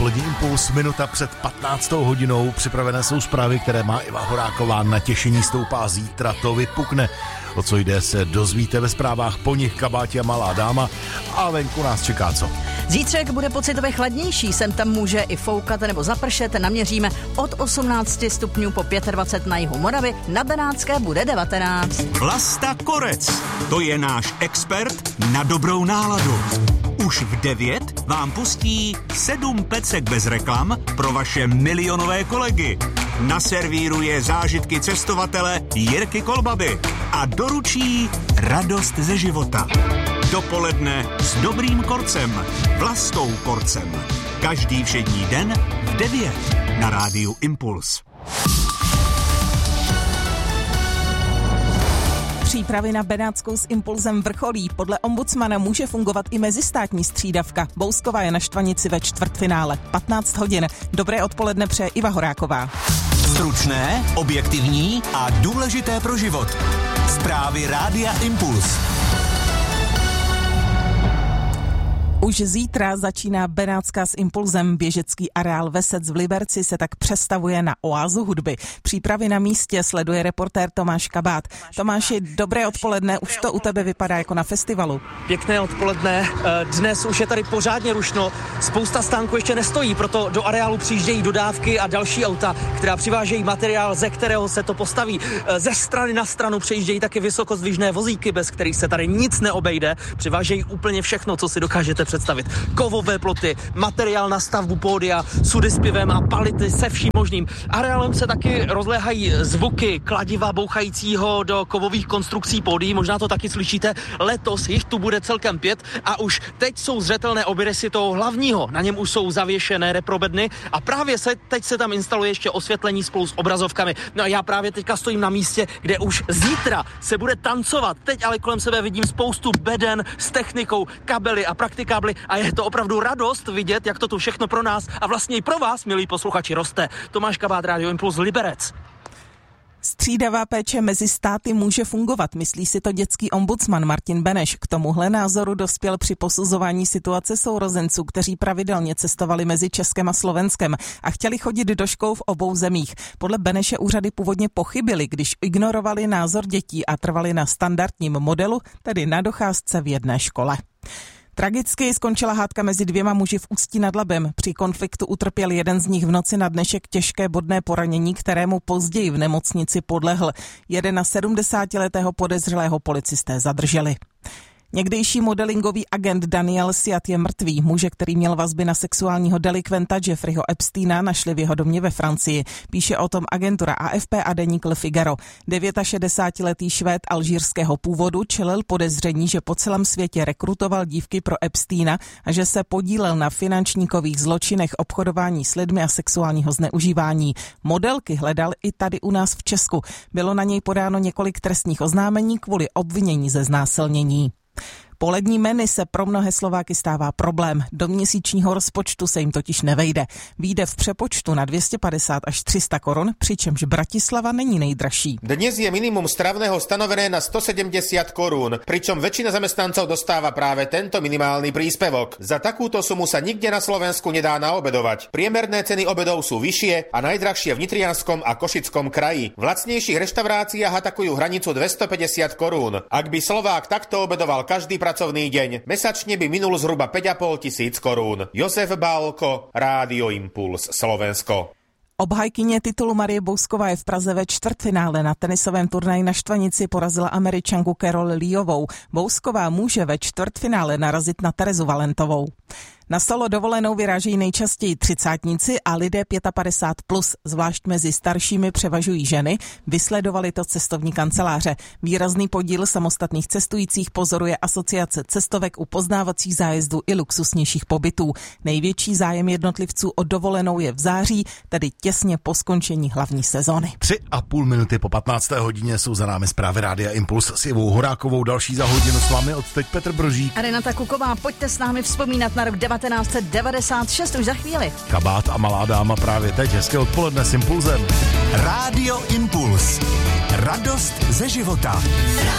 odpolední impuls, minuta před 15. hodinou. Připravené jsou zprávy, které má Iva Horáková. Natěšení stoupá, zítra to vypukne. O co jde, se dozvíte ve zprávách, po nich kabáti a malá dáma. A venku nás čeká co? Zítřek bude pocitově chladnější, sem tam může i foukat nebo zapršet, naměříme od 18 stupňů po 25 na jihu Moravy, na Benátské bude 19. Vlasta Korec, to je náš expert na dobrou náladu. Už v 9 vám pustí 7 pecek bez reklam pro vaše milionové kolegy. Naservíruje zážitky cestovatele Jirky Kolbaby a doručí radost ze života. Dopoledne s dobrým korcem, Vlastou Korcem. Každý všední den v 9 na rádiu Impuls. Přípravy na Benátskou s Impulzem vrcholí. Podle ombudsmana může fungovat i mezistátní střídavka. Bousková je na Štvanici ve čtvrtfinále. 15 hodin. Dobré odpoledne přeje Iva Horáková. Stručné, objektivní a důležité pro život. Zprávy rádia Impuls. Už zítra začíná Benátská s Impulzem. Běžecký areál Vesec v Liberci se tak přestavuje na oázu hudby. Přípravy na místě sleduje reportér Tomáš Kabát. Tomáši, dobré odpoledne, už to u tebe vypadá jako na festivalu. Pěkné odpoledne, dnes už je tady pořádně rušno, spousta stánků ještě nestojí, proto do areálu přijíždějí dodávky a další auta, která přivážejí materiál, ze kterého se to postaví. Ze strany na stranu přijíždějí taky vysokozdvižné vozíky, bez kterých se tady nic neobejde, přivážejí úplně všechno, co si dokážete představit. Kovové ploty, materiál na stavbu pódia, sudy s pivem a pality se vším možným. Areálem se taky rozléhají zvuky kladiva bouchajícího do kovových konstrukcí pódií, možná to taky slyšíte. Letos jich tu bude celkem 5 a už teď jsou zřetelné obyrysy toho hlavního. Na něm už jsou zavěšené reprobedny a právě teď se tam instaluje ještě osvětlení spolu s obrazovkami. No a já právě teďka stojím na místě, kde už zítra se bude tancovat. Teď ale kolem sebe vidím spoustu beden s technikou, kabely a praktikábly a je to opravdu radost vidět, jak to tu všechno pro nás a vlastně i pro vás, milí posluchači, roste. Tomáš Kabát, rádio Impuls, Liberec. Střídavá péče mezi státy může fungovat, myslí si to dětský ombudsman Martin Beneš. K tomuhle názoru dospěl při posuzování situace sourozenců, kteří pravidelně cestovali mezi Českem a Slovenskem a chtěli chodit do škol v obou zemích. Podle Beneše úřady původně pochybily, když ignorovali názor dětí a trvali na standardním modelu, tedy na docházce v jedné škole. Tragicky skončila hádka mezi dvěma muži v Ústí nad Labem. Při konfliktu utrpěl jeden z nich v noci na dnešek těžké bodné poranění, kterému později v nemocnici podlehl. 71letého podezřelého policisté zadrželi. Někdejší modelingový agent Daniel Siat je mrtvý. Muže, který měl vazby na sexuálního delikventa Jeffreyho Epsteina, našli v jeho domě ve Francii. Píše o tom agentura AFP a deník Le Figaro. 69letý Švéd alžírského původu čelil podezření, že po celém světě rekrutoval dívky pro Epsteina a že se podílel na finančníkových zločinech, obchodování s lidmi a sexuálního zneužívání. Modelky hledal i tady u nás v Česku. Bylo na něj podáno několik trestních oznámení kvůli obvinění ze znásilnění. Polední menu se pro mnohé Slováky stává problém. Do měsíčního rozpočtu se jim totiž nevejde. Vyjde v přepočtu na 250 až 300 korun, přičemž Bratislava není nejdražší. Dnes je minimum stravného stanovené na 170 korún, pričom väčšina zamestnancov dostáva práve tento minimálny príspevok. Za takúto sumu sa nikde na Slovensku nedá naobedovať. Priemerné ceny obedov sú vyššie a najdrahšie v Nitrianskom a Košickom kraji. V lacnejších reštauráciách atakujú hranicu 250 korún. Ak by Slovák takto obedoval každý pracovný deň, mesačne by minul zhruba 5,5 tisíc korún. Jozef Bálko, Rádio Impuls, Slovensko. Obhajkyně titulu Marie Bousková je v Praze ve čtvrtfinále. Na tenisovém turnaji na Štvanici porazila Američanku Carol Leeovou. Bousková může ve čtvrtfinále narazit na Terezu Valentovou. Na solo dovolenou vyrážejí nejčastěji třicátníci a lidé 55+, zvlášť mezi staršími převažují ženy, vysledovali to cestovní kanceláře. Výrazný podíl samostatných cestujících pozoruje Asociace cestovek u poznávacích zájezdů i luxusnějších pobytů. Největší zájem jednotlivců o dovolenou je v září, tedy těsně po skončení hlavní sezóny. 3,5 minuty po 15. hodině jsou za námi zprávy Rádia Impuls s Ivou Horákovou. Další za hodinu s vámi odteď Petr Brožík. A Renata Kuková, pojďte s námi vzpomínat na rok 1996 už za chvíli. Kabát a malá dáma právě teď. Hezké odpoledne s Impulzem. Rádio Impuls. Radost ze života.